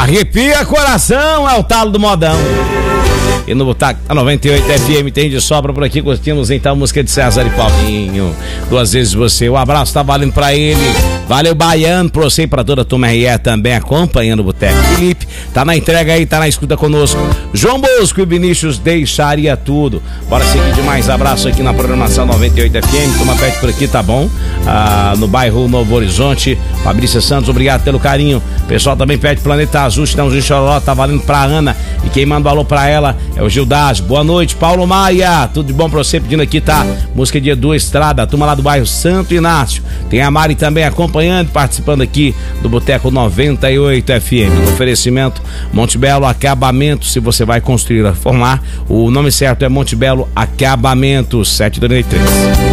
Arrepia coração, é o talo do modão. E no Boteco 98 FM tem de sobra por aqui. Curtimos então a música de César e Paulinho. Duas vezes você. O abraço tá valendo pra ele. Valeu, Baiano, pra você e pra toda a turma RE também acompanhando o Boteco. Felipe tá na entrega aí, tá na escuta conosco. João Bosco e Vinícius deixaria tudo. Bora seguir demais. Abraço aqui na programação 98 FM. Turma pede por aqui, tá bom? No bairro Novo Horizonte. Fabrícia Santos, obrigado pelo carinho. O pessoal também pede Planeta Azul, estamos em Choró, tá valendo pra Ana. E quem manda o alô pra ela é o Gildás. Boa noite, Paulo Maia. Tudo de bom pra você? Pedindo aqui, tá? Música de Edu Estrada, a turma lá do bairro Santo Inácio. Tem a Mari também acompanhando, participando aqui do Boteco 98 FM. No oferecimento Monte Belo Acabamento. Se você vai construir, reformar, o nome certo é Monte Belo Acabamentos 733.